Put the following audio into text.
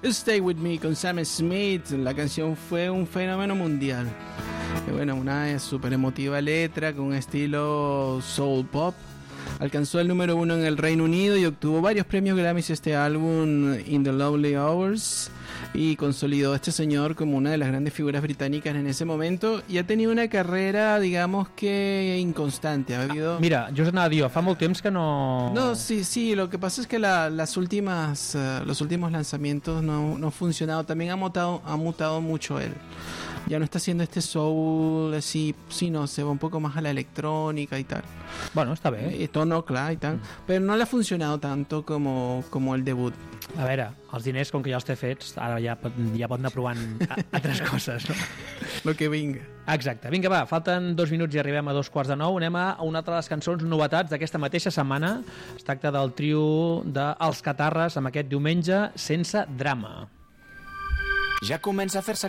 Stay With Me con Sam Smith. La canción fue un fenómeno mundial. Y bueno, una súper emotiva letra con un estilo soul pop. Alcanzó el número 1 en el Reino Unido y obtuvo varios premios Grammys este álbum In the Lovely Hours, y consolidó a este señor como una de las grandes figuras británicas en ese momento, y ha tenido una carrera, digamos que inconstante. Ha habido... Mira, jo us anava a dir, fa molt temps que no... No, sí, lo que pasa es que los últimos lanzamientos no han funcionado. También ha mutado mucho él. Ya no está haciendo este soul así, sino se va un poco más a la electrónica y tal. Bueno, està bé. Tono clar i tal, però no le ha funcionado tanto como el debut. A veure, els diners, com que ja els té fets, ara ja pot anar provant altres coses, no? Lo que vinga. Exacte. Vinga, va, falten 2 minuts i arribem a 2:45. Anem a una altra de les cançons novetats d'aquesta mateixa setmana. Es tracta del trio dels Catarres amb aquest Diumenge sense drama. Ja comença a fer-se